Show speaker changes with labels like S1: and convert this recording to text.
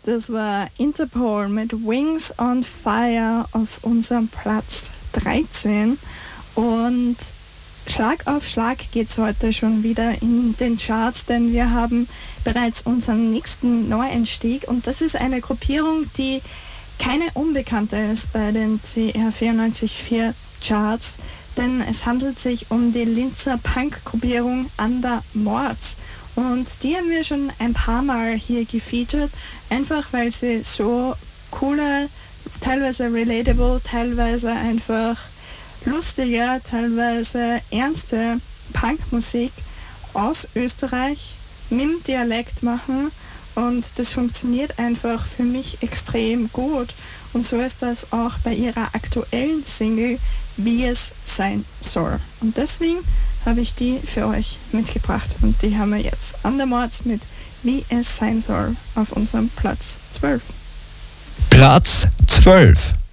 S1: das war Interpol mit Wings on Fire auf unserem Platz 13. Und Schlag auf Schlag geht es heute schon wieder in den Charts, denn wir haben bereits unseren nächsten Neueinstieg. Und das ist eine Gruppierung, die keine Unbekannte ist bei den CR 94.4 Charts, denn es handelt sich um die Linzer Punk-Gruppierung Under Mords. Und die haben wir schon ein paar Mal hier gefeatured, einfach weil sie so coole, teilweise relatable, teilweise einfach lustige, teilweise ernste Punkmusik aus Österreich mit dem Dialekt machen. Und das funktioniert einfach für mich extrem gut. Und so ist das auch bei ihrer aktuellen Single, Wie es sein soll. Und deswegen habe ich die für euch mitgebracht. Und die haben wir jetzt Under Mords mit Wie es sein soll auf unserem Platz 12.
S2: Platz 12.